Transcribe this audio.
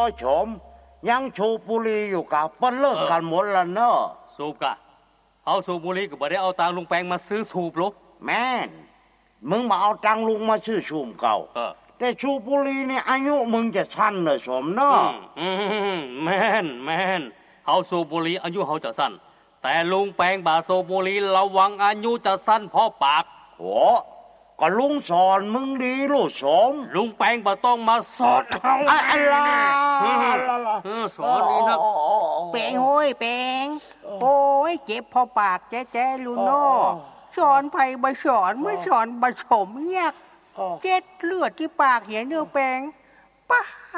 ชมยังชูบุหรี่อยู่กับเปิ้นเลิกกันหมดแล้วเนอะสูบกะเอาสูบบุหรี่ก็บ่ได้เอาตังลุงแปงมาซื้อสูบหรอกแม่นมึงมาเอาตังลุงมาซื้อชูมเก่าแต่ชูบุหรี่นี่อายุมึงจะสั้นเลยสมเนอะแม่นเอาสูบบุหรี่อายุเขาจะสั้นแต่ลุงแปงบาสูบบุหรี่ระวังอายุจะสั้นเพราะปากโอ้ก็ลุงสอนมึงดีลูกสมลุงแปงบ่ต้องมาสอนเฮาอะไรสอนนี่นะแปงโอ้ยแปงโอ้ยเจ็บพอปากแจ๊ลูโน่สอนไผบ่สอนไม่สอนบ่สมเนี่ยเจ็ดเลือดที่ปากเห็นเด้อแปงปะ